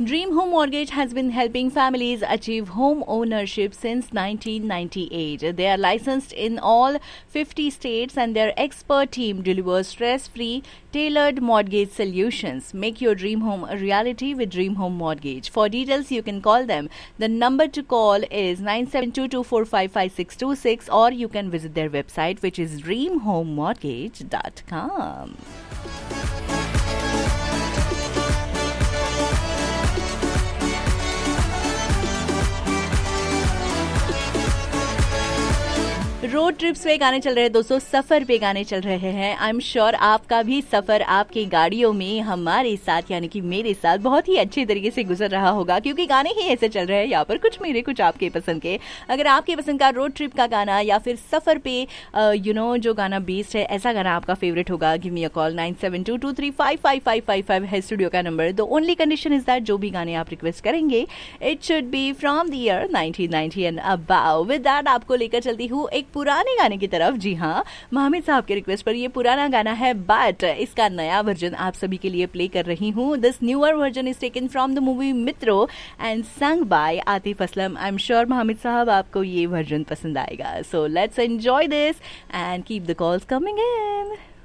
Dream Home Mortgage has been helping families achieve home ownership since 1998. They are licensed in all 50 states and their expert team delivers stress-free, tailored mortgage solutions. Make your dream home a reality with Dream Home Mortgage. For details, you can call them. The number to call is 9722455626 or you can visit their website, which is dreamhomemortgage.com. Road trips पे गाने चल रहे हैं दोस्तों, सफर पे गाने चल रहे हैं। आई एम श्योर आपका भी सफर आपकी गाड़ियों में हमारे साथ यानी कि मेरे साथ बहुत ही अच्छे तरीके से गुजर रहा होगा, क्योंकि गाने ही ऐसे चल रहे हैं यहाँ पर, कुछ मेरे कुछ आपके पसंद के। अगर आपके पसंद का रोड ट्रिप का गाना या फिर सफर पे जो गाना बेस्ड है, ऐसा गाना आपका फेवरेट होगा, गिव मी अ कॉल। 9722355555 है स्टूडियो का number. The only condition is that जो भी गाने आप रिक्वेस्ट करेंगे it should be from the year 1990 and about. With that आपको लेकर चलती हूँ एक पुराने गाने की तरफ। जी हाँ, मोहम्मद साहब के रिक्वेस्ट पर ये पुराना गाना है, बट इसका नया वर्जन आप सभी के लिए प्ले कर रही हूँ। This newer version is taken from the movie मित्रों and sung by Atif Aslam. I am sure Mohammad साहब आपको ये वर्जन पसंद आएगा। So let's enjoy this and keep the calls coming in.